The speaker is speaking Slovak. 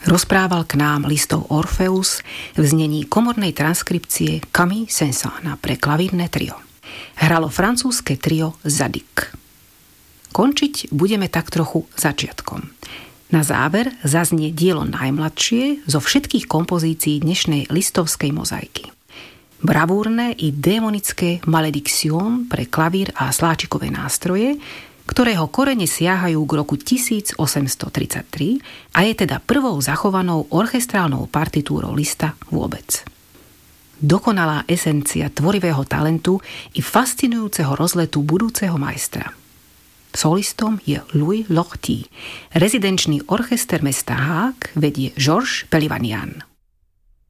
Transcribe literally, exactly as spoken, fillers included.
Rozprával k nám listov Orpheus v znení komornej transkripcie Camille Saint-Saëns pre klavírne trio. Hralo francúzske trio Zadig. Končiť budeme tak trochu začiatkom. Na záver zaznie dielo najmladšie zo všetkých kompozícií dnešnej listovskej mozaiky. Bravúrne i démonické Malediction pre klavír a sláčikové nástroje, ktorého korene siahajú k roku tisícosemstotridsaťtri a je teda prvou zachovanou orchestrálnou partitúrou Lista vôbec. Dokonalá esencia tvorivého talentu i fascinujúceho rozletu budúceho majstra. Solistom je Louis Lochty. Rezidenčný orchester mesta Haag vedie Georges Pelivanian.